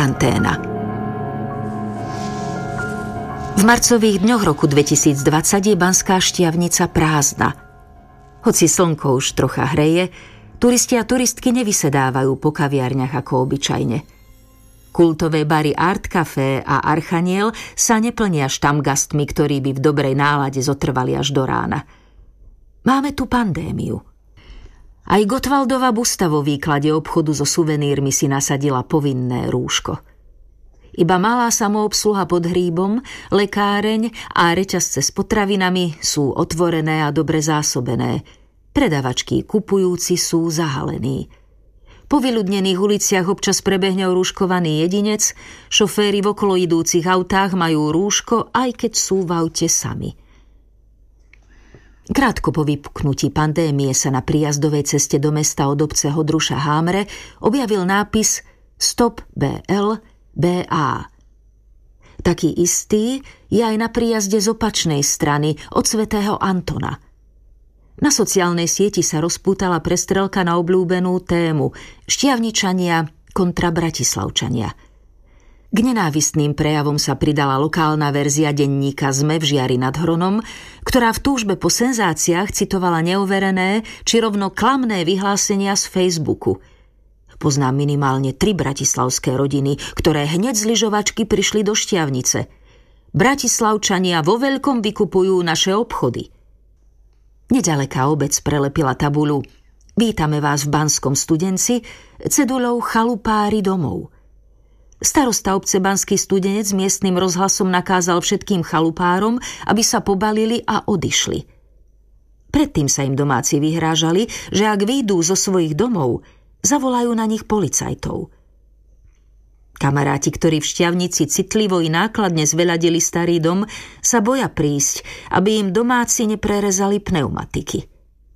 Karanténa. V marcových dňoch roku 2020 je Banská Štiavnica prázdna. Hoci slnko už trocha hreje, turisti a turistky nevysedávajú po kaviarniach ako obyčajne. Kultové bary Art Café a Archaniel sa neplnia štamgastmi, ktorí by v dobrej nálade zotrvali až do rána. Máme tu pandémiu. Aj Gottwaldova busta vo výklade obchodu so suvenírmi si nasadila povinné rúško. Iba malá samoobsluha pod hríbom, lekáreň a reťazce s potravinami sú otvorené a dobre zásobené. Predavačky kupujúci sú zahalení. Po vyľudnených uliciach občas prebehne rúškovaný jedinec, šoféri v okolo idúcich autách majú rúško, aj keď sú v aute sami. Krátko po vypuknutí pandémie sa na príjazdovej ceste do mesta od obce Hodruša Hámre objavil nápis Stop BL BA. Taký istý je aj na príjazde z opačnej strany od svätého Antona. Na sociálnej sieti sa rozpútala prestrelka na obľúbenú tému Štiavničania kontra Bratislavčania. K nenávistným prejavom sa pridala lokálna verzia denníka SME v Žiari nad Hronom, ktorá v túžbe po senzáciách citovala neoverené či rovno klamné vyhlásenia z Facebooku. Poznám minimálne 3 bratislavské rodiny, ktoré hneď z lyžovačky prišli do Štiavnice. Bratislavčania vo veľkom vykupujú naše obchody. Neďaleká obec prelepila tabuľu Vítame vás v Banskom Studenci cedulou Chalupári domov. Starosta obce Banský Studenec miestnym rozhlasom nakázal všetkým chalupárom, aby sa pobalili a odišli. Predtým sa im domáci vyhrážali, že ak vyjdú zo svojich domov, zavolajú na nich policajtov. Kamaráti, ktorí v Štiavnici citlivo i nákladne zveľadili starý dom, sa boja prísť, aby im domáci neprerezali pneumatiky.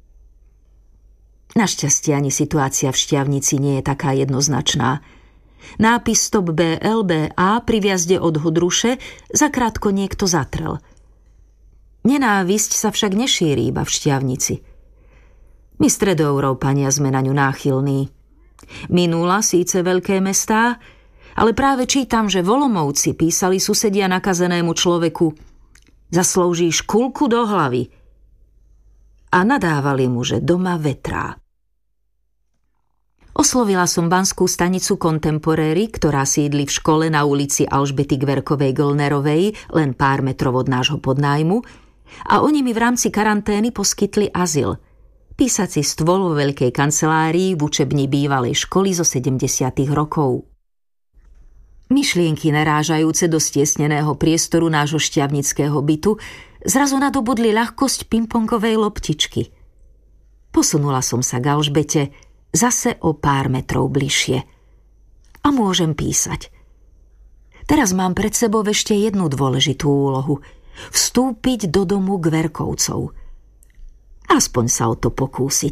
Našťastie ani situácia v Štiavnici nie je taká jednoznačná. Nápis Stop BLBA pri vjazde od Hodruše zakrátko niekto zatrel. Nenávisť sa však nešíri iba v Štiavnici. My stredoeurópania sme na ňu náchylní. Minula síce veľké mestá, ale práve čítam, že v Olomouci písali susedia nakazenému človeku Zaslúžíš kulku do hlavy a nadávali mu, že doma vetrá. Oslovila som Banskú stanicu Contemporary, ktorá sídli v škole na ulici Alžbety Gverkovej-Göllnerovej, len pár metrov od nášho podnájmu, a oni mi v rámci karantény poskytli azyl. Písací stôl vo veľkej kancelárii v učebni bývalej školy zo 70. rokov. Myšlienky narážajúce do stiesneného priestoru nášho štiavnického bytu zrazu nadobudli ľahkosť pingpongovej loptičky. Posunula som sa k Alžbete, zase o pár metrov bližšie. A môžem písať. Teraz mám pred sebou ešte jednu dôležitú úlohu. Vstúpiť do domu Gverkovcov. Aspoň sa o to pokúsiť.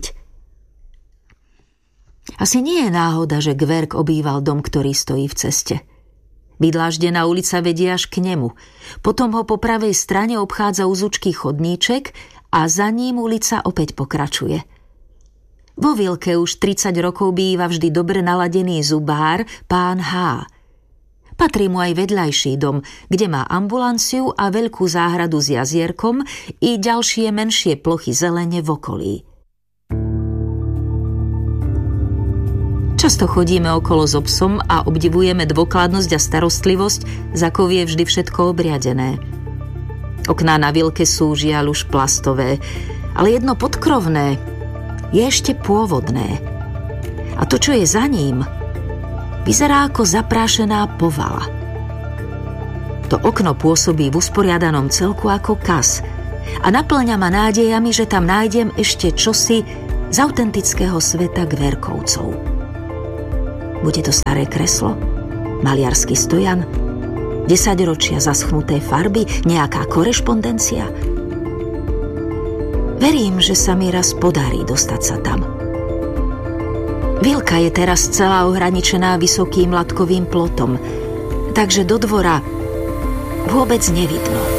Asi nie je náhoda, že Gverk obýval dom, ktorý stojí v ceste. Vydláždená ulica vedie až k nemu. Potom ho po pravej strane obchádza uzučký chodníček a za ním ulica opäť pokračuje. Vo Vilke už 30 rokov býva vždy dobre naladený zubár, pán H. Patrí mu aj vedľajší dom, kde má ambulanciu a veľkú záhradu s jazierkom i ďalšie menšie plochy zelene v okolí. Často chodíme okolo s obsom a obdivujeme dôkladnosť a starostlivosť, za akou je vždy všetko obriadené. Okná na Vilke sú žiaľ už plastové, ale jedno podkrovné je ešte pôvodné. A to, čo je za ním, vyzerá ako zaprášená povala. To okno pôsobí v usporiadanom celku ako kas a naplňa ma nádejami, že tam nájdem ešte čosi z autentického sveta Gverkovcov. Bude to staré kreslo? Maliarsky stojan? 10 ročia zaschnuté farby? Nejaká korešpondencia? Verím, že sa mi raz podarí dostať sa tam. Vilka je teraz celá ohraničená vysokým latkovým plotom, takže do dvora vôbec nevidno.